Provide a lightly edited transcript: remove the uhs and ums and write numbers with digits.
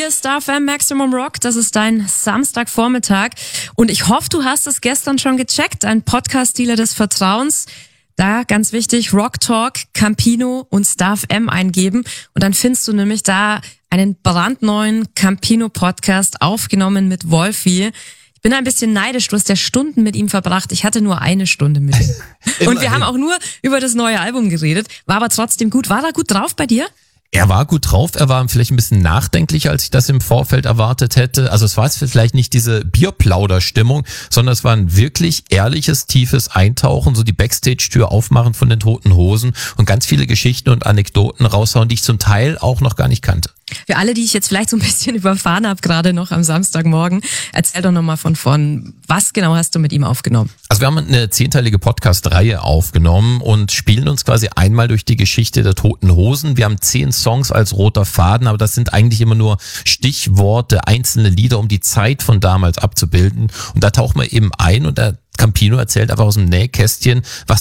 Hier ist Star FM Maximum Rock, das ist dein Samstagvormittag und ich hoffe, du hast es gestern schon gecheckt, ein Podcast-Dealer des Vertrauens. Da, ganz wichtig, Rock Talk, Campino und Star FM eingeben und dann findest du nämlich da einen brandneuen Campino-Podcast aufgenommen mit Wolfi. Ich bin ein bisschen neidisch, du hast ja Stunden mit ihm verbracht, ich hatte nur eine Stunde mit ihm. Und wir haben auch nur über das neue Album geredet, war aber trotzdem gut. War er gut drauf bei dir? Er war gut drauf, er war vielleicht ein bisschen nachdenklicher, als ich das im Vorfeld erwartet hätte. Also es war jetzt vielleicht nicht diese Bierplauder-Stimmung, sondern es war ein wirklich ehrliches, tiefes Eintauchen, so die Backstage-Tür aufmachen von den Toten Hosen und ganz viele Geschichten und Anekdoten raushauen, die ich zum Teil auch noch gar nicht kannte. Für alle, die ich jetzt vielleicht so ein bisschen überfahren habe, gerade noch am Samstagmorgen, erzähl doch nochmal von vorn, was genau hast du mit ihm aufgenommen? Also wir haben eine 10-teilige Podcast-Reihe aufgenommen und spielen uns quasi einmal durch die Geschichte der Toten Hosen. Wir haben 10 Songs als roter Faden, aber das sind eigentlich immer nur Stichworte, einzelne Lieder, um die Zeit von damals abzubilden. Und da tauchen wir eben ein und der Campino erzählt einfach aus dem Nähkästchen, was